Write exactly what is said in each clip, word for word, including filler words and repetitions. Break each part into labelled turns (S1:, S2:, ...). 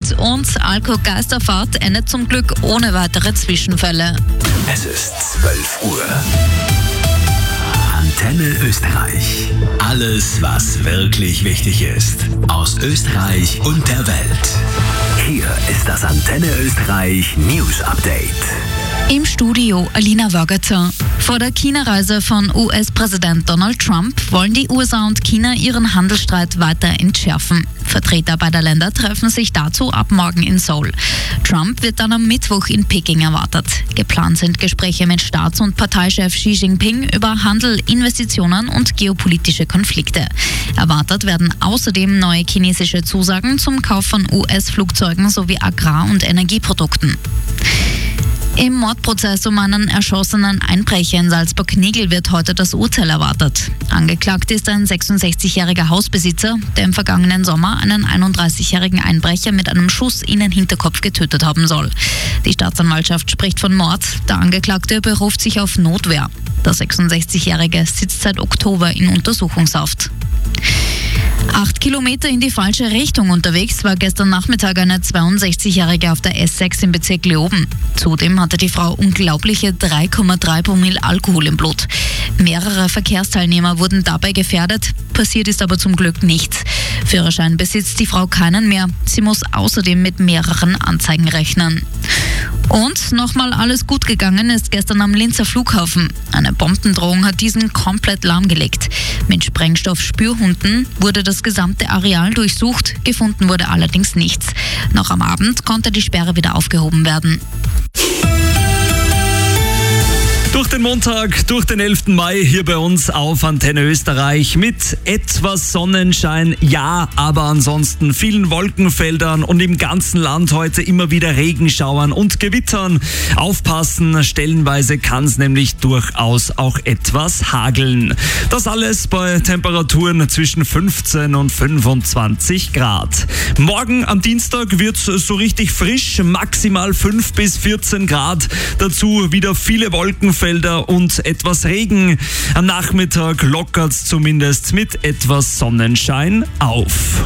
S1: Streit und Alko-Geisterfahrt endet zum Glück ohne weitere Zwischenfälle.
S2: Es ist zwölf Uhr. Antenne Österreich. Alles, was wirklich wichtig ist. Aus Österreich und der Welt. Hier ist das Antenne Österreich News Update.
S1: Im Studio Alina Wagater. Vor der China-Reise von U S-Präsident Donald Trump wollen die U S A und China ihren Handelsstreit weiter entschärfen. Vertreter beider Länder treffen sich dazu ab morgen in Seoul. Trump wird dann am Mittwoch in Peking erwartet. Geplant sind Gespräche mit Staats- und Parteichef Xi Jinping über Handel, Investitionen und geopolitische Konflikte. Erwartet werden außerdem neue chinesische Zusagen zum Kauf von U S-Flugzeugen sowie Agrar- und Energieprodukten. Im Mordprozess um einen erschossenen Einbrecher in Salzburg-Nigl wird heute das Urteil erwartet. Angeklagt ist ein sechsundsechzigjähriger Hausbesitzer, der im vergangenen Sommer einen einunddreißigjährigen Einbrecher mit einem Schuss in den Hinterkopf getötet haben soll. Die Staatsanwaltschaft spricht von Mord, der Angeklagte beruft sich auf Notwehr. Der sechsundsechzigjährige sitzt seit Oktober in Untersuchungshaft. Acht Kilometer in die falsche Richtung unterwegs war gestern Nachmittag eine zweiundsechzigjährige auf der S sechs im Bezirk Leoben. Zudem hatte die Frau unglaubliche drei Komma drei Promille Alkohol im Blut. Mehrere Verkehrsteilnehmer wurden dabei gefährdet, passiert ist aber zum Glück nichts. Führerschein besitzt die Frau keinen mehr. Sie muss außerdem mit mehreren Anzeigen rechnen. Und nochmal alles gut gegangen ist gestern am Linzer Flughafen. Eine Bombendrohung hat diesen komplett lahmgelegt. Mit Sprengstoffspürhunden wurde das gesamte Areal durchsucht, gefunden wurde allerdings nichts. Noch am Abend konnte die Sperre wieder aufgehoben werden.
S3: Durch den Montag, durch den elften Mai hier bei uns auf Antenne Österreich mit etwas Sonnenschein, ja, aber ansonsten vielen Wolkenfeldern und im ganzen Land heute immer wieder Regenschauern und Gewittern. Aufpassen, stellenweise kann es nämlich durchaus auch etwas hageln. Das alles bei Temperaturen zwischen fünfzehn und fünfundzwanzig Grad. Morgen am Dienstag wird es so richtig frisch, maximal fünf bis vierzehn Grad. Dazu wieder viele Wolkenfelder und etwas Regen. Am Nachmittag lockert es zumindest mit etwas Sonnenschein auf.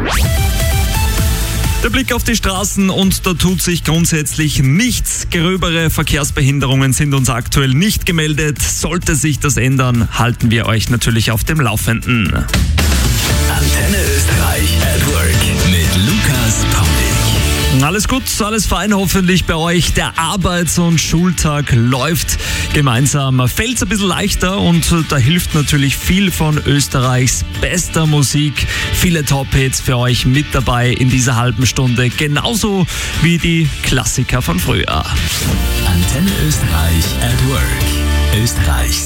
S3: Der Blick auf die Straßen und da tut sich grundsätzlich nichts. Gröbere Verkehrsbehinderungen sind uns aktuell nicht gemeldet. Sollte sich das ändern, halten wir euch natürlich auf dem Laufenden.
S2: Antenne Österreich at Work mit Lukas Paulik.
S3: Alles gut, alles fein hoffentlich bei euch. Der Arbeits- und Schultag läuft gemeinsam. Fällt es ein bisschen leichter und da hilft natürlich viel von Österreichs bester Musik. Viele Top-Hits für euch mit dabei in dieser halben Stunde. Genauso wie die Klassiker von früher.
S2: Antenne Österreich at Work. Österreichs